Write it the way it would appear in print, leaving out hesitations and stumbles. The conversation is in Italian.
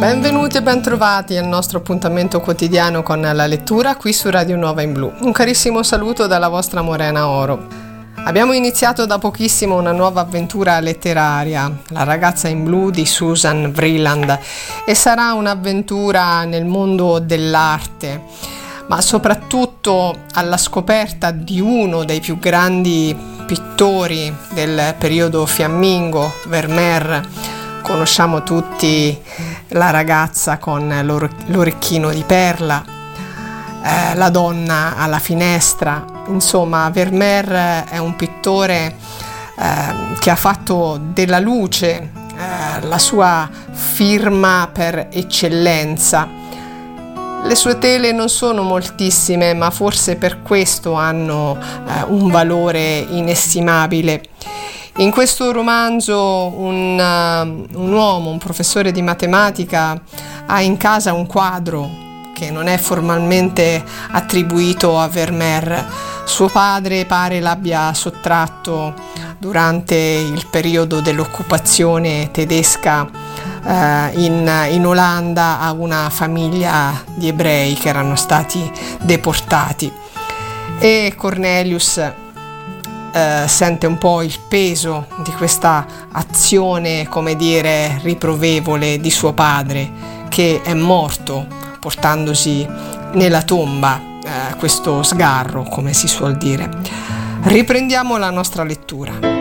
Benvenuti e bentrovati al nostro appuntamento quotidiano con la lettura qui su Radio Nuova in Blu. Un carissimo saluto dalla vostra Morena Oro. Abbiamo iniziato da pochissimo una nuova avventura letteraria, La ragazza in blu di Susan Vreeland, e sarà un'avventura nel mondo dell'arte, ma soprattutto alla scoperta di uno dei più grandi pittori del periodo fiammingo, Vermeer. Conosciamo tutti la ragazza con l'orecchino di perla, la donna alla finestra. Insomma, Vermeer è un pittore che ha fatto della luce la sua firma per eccellenza. Le sue tele non sono moltissime, ma forse per questo hanno un valore inestimabile. In questo romanzo un uomo, un professore di matematica, ha in casa un quadro che non è formalmente attribuito a Vermeer. Suo padre pare l'abbia sottratto durante il periodo dell'occupazione tedesca in Olanda a una famiglia di ebrei che erano stati deportati, e Cornelius sente un po' il peso di questa azione, come dire, riprovevole di suo padre, che è morto portandosi nella tomba questo sgarro, come si suol dire. Riprendiamo la nostra lettura.